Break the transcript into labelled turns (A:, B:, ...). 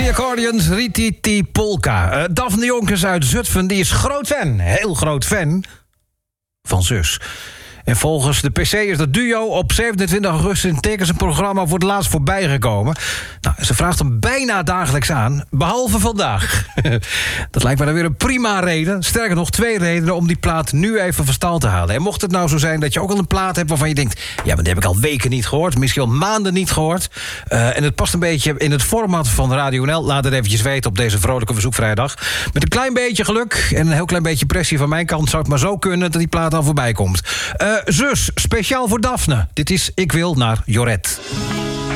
A: The Accordions, Rititi Polka. Daphne Jonkers uit Zutphen, die is groot fan, heel groot fan van Zus. En volgens de PC is dat duo op 27 augustus in tekens een programma voor het laatst voorbij gekomen. Nou, ze vraagt hem bijna dagelijks aan, behalve vandaag. Dat lijkt me dan weer een prima reden. Sterker nog, 2 redenen om die plaat nu even van stal te halen. En mocht het nou zo zijn dat je ook al een plaat hebt waarvan je denkt, ja, maar die heb ik al weken niet gehoord, misschien al maanden niet gehoord. En het past een beetje in het format van Radio NL. Laat het eventjes weten op deze vrolijke verzoekvrijdag. Met een klein beetje geluk en een heel klein beetje pressie van mijn kant zou het maar zo kunnen dat die plaat al voorbij komt. Zus, speciaal voor Daphne. Dit is Ik Wil naar Joret.